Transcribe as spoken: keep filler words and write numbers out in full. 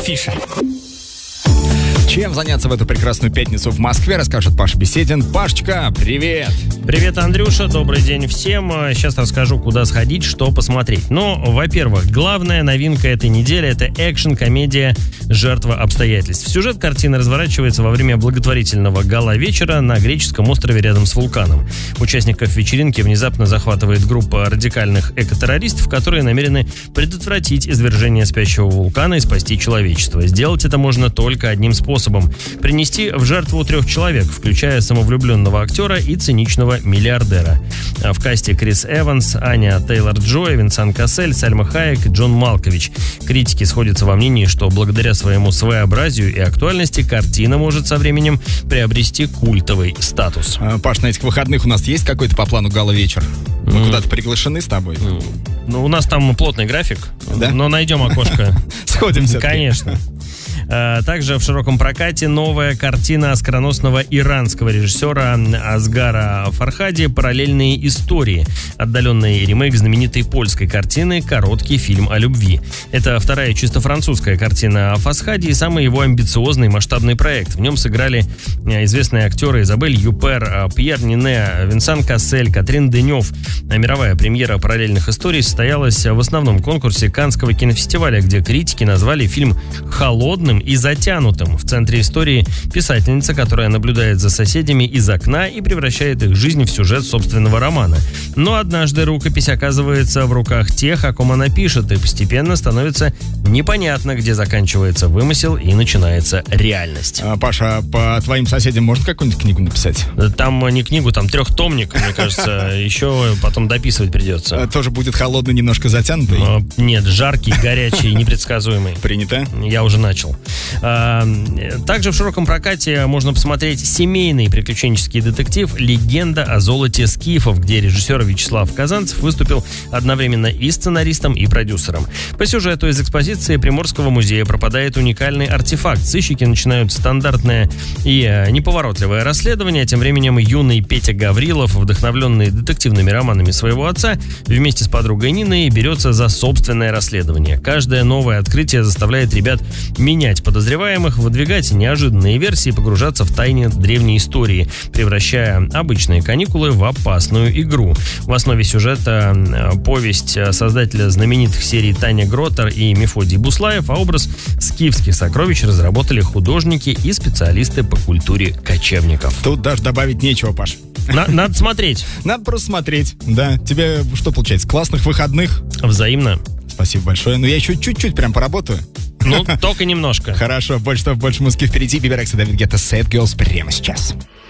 афиша. Чем заняться в эту прекрасную пятницу в Москве, расскажет Паша Беседин. Пашечка, привет! Привет, Андрюша, добрый день всем. Сейчас расскажу, куда сходить, что посмотреть. Ну, во-первых, главная новинка этой недели — это экшн-комедия «Жертва обстоятельств». Сюжет картины разворачивается во время благотворительного гала-вечера на греческом острове рядом с вулканом. Участников вечеринки внезапно захватывает группа радикальных экотеррористов, которые намерены предотвратить извержение спящего вулкана и спасти человечество. Сделать это можно только одним способом — принести в жертву трех человек, включая самовлюбленного актера и циничного миллиардера. В касте Крис Эванс, Аня Тейлор-Джой, Винсан Кассель, Сальма Хайек и Джон Малкович. Критики сходятся во мнении, что благодаря своему своеобразию и актуальности картина может со временем приобрести культовый статус. А, Паш, на этих выходных у нас есть какой-то по плану гала-вечер? Мы mm. куда-то приглашены с тобой? Mm. Ну, у нас там плотный график, да? Но найдем окошко. Сходимся. Конечно. Также в широком прокате новая картина оскароносного иранского режиссера Асгара Фархади «Параллельные истории». Отдаленный ремейк знаменитой польской картины «Короткий фильм о любви». Это вторая чисто французская картина о Фархади и самый его амбициозный масштабный проект. В нем сыграли известные актеры Изабель Юпер, Пьер Нине, Винсан Кассель, Катрин Денев. Мировая премьера «Параллельных историй» состоялась в основном конкурсе Каннского кинофестиваля, где критики назвали фильм холодным и затянутым. В центре истории писательница, которая наблюдает за соседями из окна и превращает их жизнь в сюжет собственного романа. Но однажды рукопись оказывается в руках тех, о ком она пишет, и постепенно становится непонятно, где заканчивается вымысел и начинается реальность. А, Паша, по твоим соседям можно какую-нибудь книгу написать? Там не книгу, там трехтомник, мне кажется, еще потом дописывать придется. Тоже будет холодный, немножко затянутый? Нет, жаркий, горячий, непредсказуемый. Принято? Я уже начал. Также в широком прокате можно посмотреть семейный приключенческий детектив «Легенда о золоте скифов», где режиссер Вячеслав Казанцев выступил одновременно и сценаристом, и продюсером. По сюжету из экспозиции Приморского музея пропадает уникальный артефакт. Сыщики начинают стандартное и неповоротливое расследование. Тем временем юный Петя Гаврилов, вдохновленный детективными романами своего отца, вместе с подругой Ниной берется за собственное расследование. Каждое новое открытие заставляет ребят менять подозреваемых, выдвигать неожиданные версии, погружаться в тайны древней истории, превращая обычные каникулы в опасную игру. В основе сюжета повесть создателя знаменитых серий Таня Гротер и Мефодий Буслаев, а образ скифских сокровищ разработали художники и специалисты по культуре кочевников. Тут даже добавить нечего, Паш. На- надо смотреть. Надо просто смотреть, да. Тебе что получается, классных выходных? Взаимно. Спасибо большое. Но я еще чуть-чуть прям поработаю. Ну, только немножко. Хорошо, больше того, больше музыки впереди. Биберекс и Давид Гетта, Sad Girls прямо сейчас.